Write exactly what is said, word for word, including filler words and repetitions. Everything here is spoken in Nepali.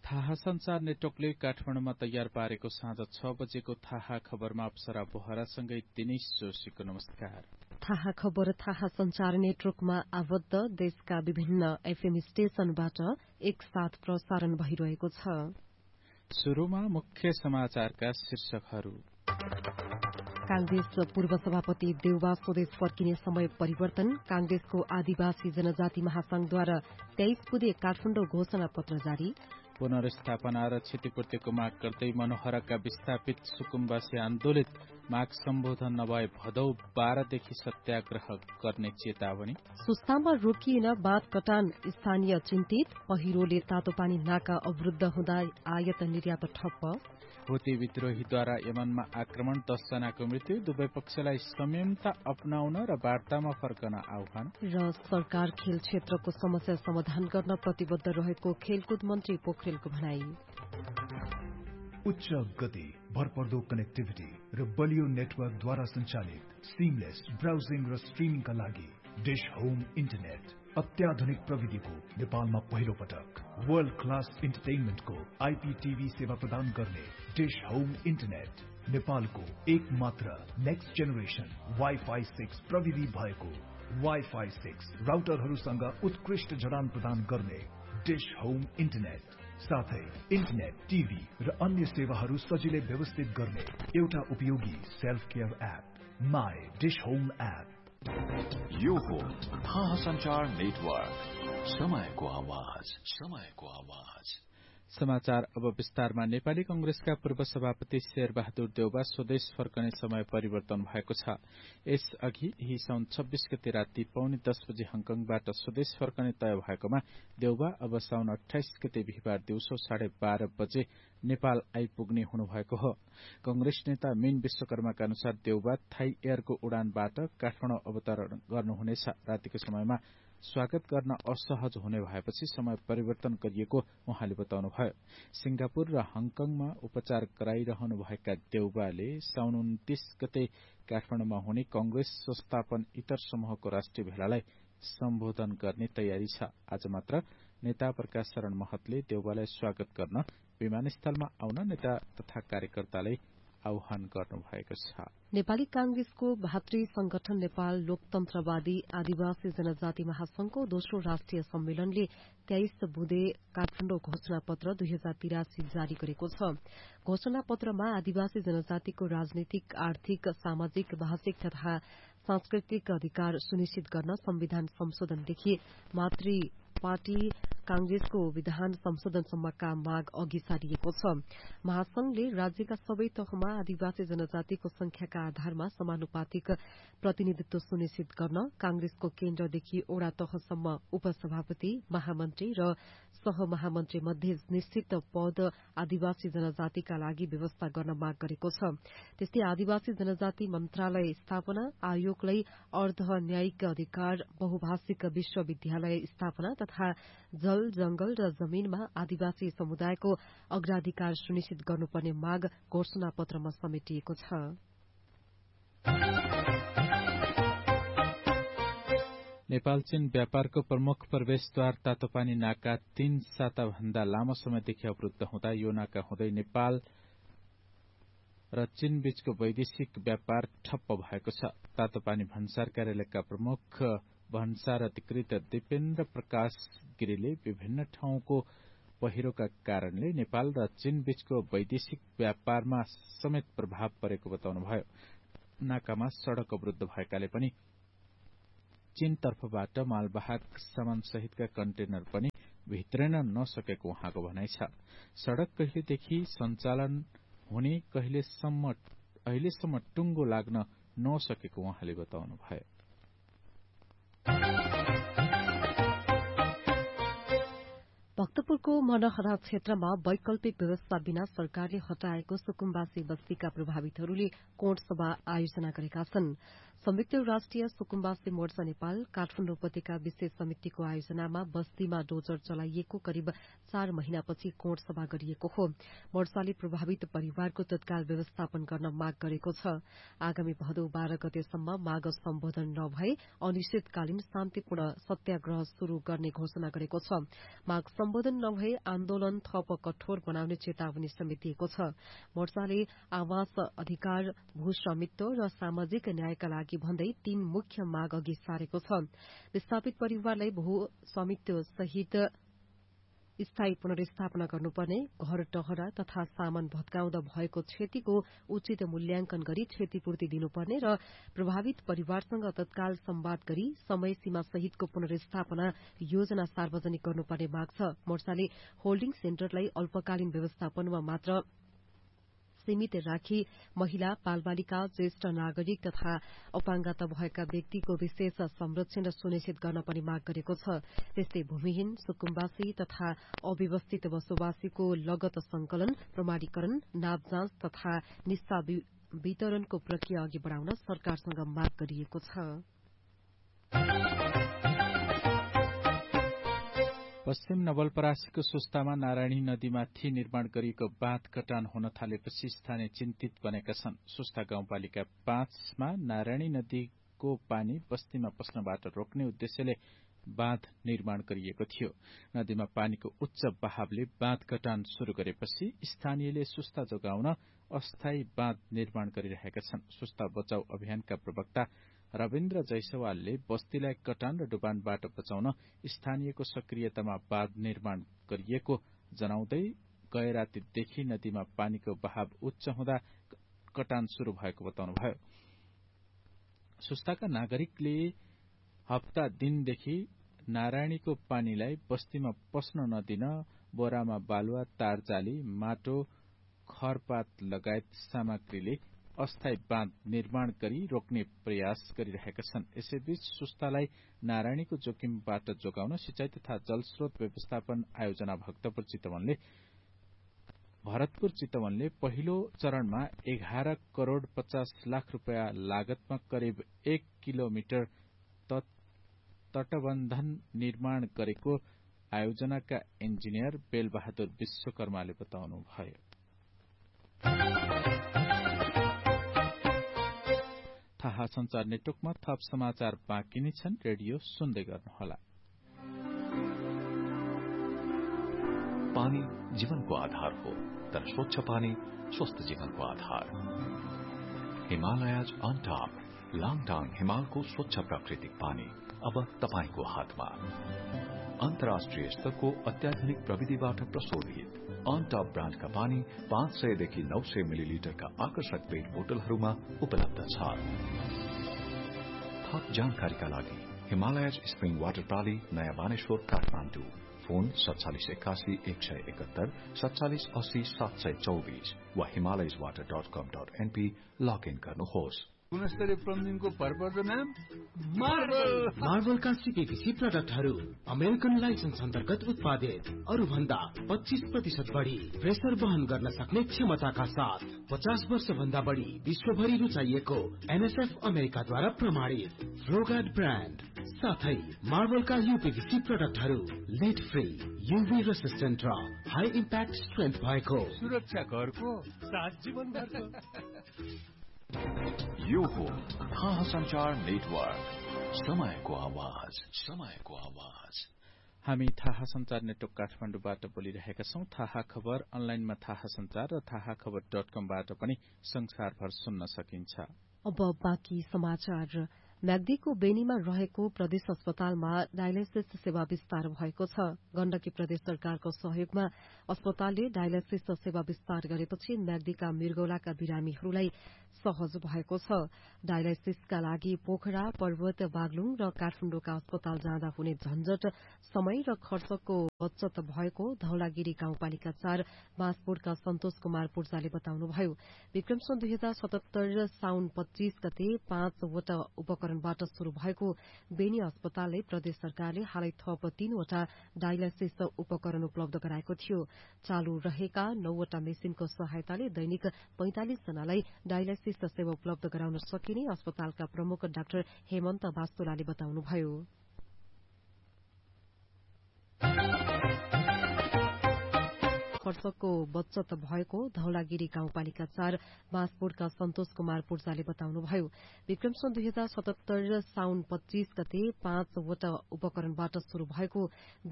थाहा संचार नेटवर्कले काठमाडौँमा तयार पारेको साँझ छ बजेको थाहा खबरमा अप्सरा बोहरासँगै दिनेश जोशीको नमस्कार। थाहा खबर थाहा संचार नेटवर्कमा आबद्ध देशका विभिन्न एफएम स्टेशनबाट एकसाथ प्रसारण भइरहेको छ। शुरूमा मुख्य समाचारका शीर्षकहरू। कांग्रेस पूर्व सभापति देउबा स्वदेश फर्किने समय परिवर्तन। कांग्रेसको आदिवासी जनजाति महासंघद्वारा तेइस बुधे काठमाडौँ घोषणा पत्र जारी। पुनर्स्थापना र क्षतिपूर्तिको माग गर्दै मनोहरका विस्थापित सुकुम्बासी आन्दोलित। माग सम्बोधन नभए भदौ बाह्रदेखि सत्याग्रह गर्ने चेतावनी। सुस्तामा रोकिएन बाँध कटान, स्थानीय चिन्तित। पहिरोले तातोपानी नाका अवरुद्ध हुँदा आयात निर्यात ठप्प। हुती विद्रोहीद्वारा यमनमा आक्रमण, दसजनाको मृत्यु। दुवै पक्षलाई संयमता अपनाउन र वार्तामा फर्कन आह्वान। र सरकार खेल क्षेत्रको समस्या समाधान गर्न प्रतिबद्ध रहेको खेलकुद मन्त्री पोखरेलको भनाई। उच्च गति, भरपर्दो कनेक्टिभिटी र बलियो नेटवर्कद्वारा सञ्चालित सिमलेस ब्राउजिङ र स्ट्रिमिङका लागि डिश होम इन्टरनेट। अत्याधुनिक प्रविधिको नेपालमा पहिलो पटक वर्ल्ड क्लास इन्टरटेनमेन्टको आइपीटीभी सेवा प्रदान गर्ने डिश होम इन्टरनेट नेपालको एक मात्र नेक्स्ट जेनेरेसन वाइफाई सिक्स प्रविधि भएको वाइफाई सिक्स राउटरहरूसँग उत्कृष्ट जडान प्रदान गर्ने डिश होम इन्टरनेट, साथै इन्टरनेट, टिभी र अन्य सेवाहरू सजिलै व्यवस्थित गर्ने एउटा उपयोगी self care app my dish home app. यो हो थाहा संचार नेटवर्क, समयको आवाज, समयको आवाज। समाचार अब विस्तारमा। नेपाली कंग्रेसका पूर्व सभापति शेरबहादुर देउबा स्वदेश फर्कने समय परिवर्तन भएको छ। यसअघि यही साउन छब्बीस गते राति पौने दस बजे हङकङबाट स्वदेश फर्कने तय भएकोमा देउबा अब साउन अठाइस गते बिहिबार दिउँसो साढे बाह्र बजे नेपाल आइपुग्ने हुनुभएको हो। कंग्रेस नेता मीन विश्वकर्माका अनुसार देउबा थाई एयरको उडानबाट काठमाडौँ अवतरण गर्नुहुनेछ। रातिको समयमा स्वागत गर्न असहज हुने भएपछि समय परिवर्तन गरिएको उहाँले बताउनुभयो। सिंगापुर र हङकङमा उपचार गराइरहनुभएका देउबाले साउन उन्तीस गते काठमाडौँमा हुने कंग्रेस संस्थापन इतर समूहको राष्ट्रिय भेलालाई सम्बोधन गर्ने तयारी छ। आज मात्र नेता प्रकाश शरण महतले देउबालाई स्वागत गर्न विमानस्थलमा आउन नेता तथा कार्यकर्तालाई आह्वान गर्नुभएको छ। नेपाली कांग्रेसको भातृ संगठन नेपाल लोकतन्त्रवादी आदिवासी जनजाति महासंघको दोस्रो राष्ट्रिय सम्मेलनले तेइस बुधे काठमाडौँ घोषणा पत्र दुई हजार तिरासी जारी गरेको छ। घोषणा पत्रमा आदिवासी जनजातिको राजनीतिक, आर्थिक, सामाजिक, भाषिक तथा सांस्कृतिक अधिकार सुनिश्चित गर्न संविधान संशोधनदेखि मातृ पार्टी कांग्रेसको विधान संशोधनसम्मका माग अघि सारिएको छ। महासंघले राज्यका सबै तहमा आदिवासी जनजातिको संख्याका आधारमा समानुपातिक प्रतिनिधित्व सुनिश्चित गर्न कांग्रेसको केन्द्रदेखि ओडा तहसम्म उपसभापति, महामन्त्री र सहमहामन्त्री मध्ये निश्चित पद आदिवासी जनजातिका लागि व्यवस्था गर्न माग गरेको छ। त्यस्तै आदिवासी जनजाति मन्त्रालय स्थापना, आयोगलाई अर्ध न्यायिक अधिकार, बहुभाषिक विश्वविद्यालय स्थापना तथा जल, जंगल र जमीनमा आदिवासी समुदायको अग्राधिकार सुनिश्चित गर्नुपर्ने माग घोषणा पत्रमा समेटिएको छ। नेपाल चीन व्यापारको प्रमुख प्रवेशद्वार तातोपानी नाका तीन साता भन्दा लामो समयदेखि अवरुद्ध हुँदा यो नाका हुँदै नेपाल र चीन बीचको वैदेशिक व्यापार ठप्प भएको छ। तातोपानी भन्सार कार्यालयका प्रमुख भन्सार अधिकृत दिपेन्द्र प्रकाश गिरीले विभिन्न ठाउँको पहिरोका कारणले नेपाल र चीन बीचको वैदेशिक व्यापारमा समेत प्रभाव परेको बताउनुभयो। नाकामा सड़क अवरुद्ध भएकाले पनि चीन तर्फबाट मालवाहक सामान सहितका कन्टेनर पनि भित्रिन नसकेको उहाँको भनाइ छ। सड़क कहिलेदेखि सञ्चालन हुने, कहिलेसम्म अहिलेसम्म टुङ्गो लाग्न नसकेको उहाँले बताउनुभयो। भक्तपुरको मनहरा क्षेत्रमा वैकल्पिक व्यवस्था बिना सरकारले हटाएको सुकुम्बासी बस्तीका प्रभावितहरूले कोट सभा आयोजना गरेका छन्। संयुक्त राष्ट्रिय सुकुम्बासी मोर्चा नेपाल काठमाडौँ उपत्यका विशेष समितिको आयोजनामा बस्तीमा डोजर चलाइएको करिब चार महिनापछि कोण सभा गरिएको हो। मोर्चाले प्रभावित परिवारको तत्काल व्यवस्थापन गर्न माग गरेको छ। आगामी भदौ बाह्र गतेसम्म माग सम्बोधन नभए अनिश्चितकालीन शान्तिपूर्ण सत्याग्रह शुरू गर्ने घोषणा गरेको छ। माग सम्बोधन नभए आन्दोलन थप कठोर बनाउने चेतावनी समेत दिएको छ। मोर्चाले आवास अधिकार, भूस्वामित्व र सामाजिक न्यायका लागि भन्दै तीन मुख्य माग अघि सारेको छ। विस्थापित परिवारलाई भू स्वामित्व सहित स्थायी पुनर्स्थापना गर्नुपर्ने, घर टहरा तथा सामान भत्काउँदा भएको क्षतिको उचित मूल्याङ्कन गरी क्षतिपूर्ति दिनुपर्ने र प्रभावित परिवारसँग तत्काल संवाद गरी समय सीमा सहितको पुनर्स्थापना योजना सार्वजनिक गर्नुपर्ने माग छ। मोर्चाले होल्डिङ सेन्टरलाई अल्पकालीन व्यवस्थापनमा मात्र सीमित राखी महिला, बालबालिका, ज्येष्ठ नागरिक तथा अपाङ्गता भएका व्यक्तिको विशेष संरक्षण सुनिश्चित गर्न पनि माग गरेको छ। त्यस्तै भूमिहीन, सुकुम्बासी तथा अव्यवस्थित बसोबासीको लगत संकलन, प्रमाणीकरण, नाप जाँच तथा निस्ता वितरणको प्रक्रिया अघि बढ़ाउन सरकारसँग माग गरिएको छ। पश्चिम नवलपरासीको सुस्तामा नारायणी नदीमाथि निर्माण गरिएको बाँध कटान हुन थालेपछि स्थानीय चिन्तित बनेका छन्। सुस्ता गाउँपालिका पाँचमा नारायणी नदीको पानी बस्तीमा पस्नबाट रोक्ने उद्देश्यले बाँध निर्माण गरिएको थियो। नदीमा पानीको उच्च बहावले बाँध कटान शुरू गरेपछि स्थानीयले सुस्ता जोगाउन अस्थायी बाँध निर्माण गरिरहेका छन्। सुस्ता बचाउ अभियानका प्रवक्ता रविन्द्र जैसवालले बस्तीलाई कटान र डुबानबाट बचाउन स्थानीयको सक्रियतामा बाँध निर्माण गरिएको जनाउँदै गए रातिदेखि नदीमा पानीको बहाव उच्च हुँदा कटान शुरू भएको बताउनुभयो। सुस्ताका नागरिकले हप्ता दिनदेखि नारायणीको पानीलाई बस्तीमा पस्न नदिन बोरामा बालुवा, तारजाली, माटो, खरपात लगायत सामग्रीले अस्थायी बाँध निर्माण गरी रोक्ने प्रयास गरिरहेका छन्। यसैबीच सुस्तालाई नारायणीको जोखिमबाट जोगाउन सिंचाई तथा जलस्रोत व्यवस्थापन आयोजना भक्तपुर चितवनले भरतपुर चितवनले पहिलो चरणमा एघार करोड़ पचास लाख रूपियाँ लागतमा करिब एक किलोमिटर तटबन्धन निर्माण गरेको आयोजनाका इन्जिनियर बेलबहादुर विश्वकर्माले बताउनुभयो। थाहा संचार नेटवर्कमा थप समाचार बाँकी नै छन्। रेडियो सुन्दै गर्नुहोला। पानी जीवनको आधार हो, तर स्वच्छ पानी स्वस्थ जीवनको आधार। हिमालयज अन टप लाङटाङ हिमालको स्वच्छ प्राकृतिक पानी अब तपाईको हातमा। अन्तर्राष्ट्रिय स्तरको अत्याधुनिक प्रविधिबाट प्रशोधित अन टप ब्रान्डका पानी पाँच सय देखि नौ सय मिलिलिटरका आकर्षक पेट बोतलहरूमा उपलब्ध छ। थप जानकारीका लागि हिमालयज स्प्रिङ वाटर प्राली, नयाँ बानेश्वर, काठमाडौँ। फोन सत्तालिस एकासी एक सय एकहत्तर सत्तालिस अस्सी सात सय चौबिस वा हिमालयज वाटर डट कम डट एनपी लगइन गर्नुहोस्। गुणस्तरीय प्लम्बिङको भरपर्दो नाम मार्बल। मार्बलका सीपीवीसी प्रडक्टहरू अमेरिकन लाइसेन्स अन्तर्गत उत्पादित, अरू भन्दा पच्चीस प्रतिशत बढ़ी प्रेसर वहन गर्न सक्ने क्षमताका साथ पचास वर्ष भन्दा बढ़ी विश्वभरि रुचाइएको एनएसएफ अमेरिकाद्वारा प्रमाणित फ्लोगार्ड ब्रान्ड साथै मार्बलका यूपीवीसी प्रडक्टहरू लिड फ्री, यूभी रेसिस्टेन्ट र हाई इम्प्याक्ट स्ट्रेन्थ भएको सुरक्षा घरको साथ जीवनभरको। यो हो थाहा संचार नेटवर्क, समयको आवाज, समयको आवाज। हामी थाहा संचार नेटवर्क काठमाडौँबाट बोलिरहेका छौं। थाहा खबर अनलाइनमा थाहा संचार र थाहा खबर डट कमबाट पनि संसारभर सुन्न सकिन्छ। अब बाँकी समाचार। म्याग्दीको बेनीमा रहेको प्रदेश अस्पतालमा डायलाइसिस सेवा विस्तार भएको छ। गण्डकी प्रदेश सरकारको सहयोगमा अस्पतालले डायलाइसिस सेवा विस्तार गरेपछि म्याग्दीका मृगौलाका बिरामीहरूलाई सहज भएको छ। डायलाइसिसका लागि पोखरा, पर्वत, बागलुङ र काठमाडौँका अस्पताल जाँदा हुने झन्झट, समय र खर्चको बचत भएको धौलागिरी गाउँपालिका चार बाँसपुरका सन्तोष कुमार पूर्जाले बताउनुभयो। विक्रमसम्म दुई हजार सतहत्तर साउन पच्चीस गते पाँचवटा उपकरण उपकरणबाट शुरू भएको बेनी अस्पतालले प्रदेश सरकारले हालै थप तीनवटा डायलाइसिस उपकरण उपलब्ध गराएको थियो। चालू रहेका नौवटा मेसिनको सहायताले दैनिक पैंतालिस जनालाई डायलाइसिस सेवा उपलब्ध गराउन सकिने अस्पतालका प्रमुख डाक्टर हेमन्त वास्तोलाले बताउनुभयो। वर्षको बचत भएको धौलागिरी गाउँपालिका चार बाँसपुरका सन्तोष कुमार पूर्जाले बताउनुभयो। विक्रमसम्म दुई हजार सतहत्तर साउन पच्चीस गते पाँचवटा उपकरणबाट शुरू भएको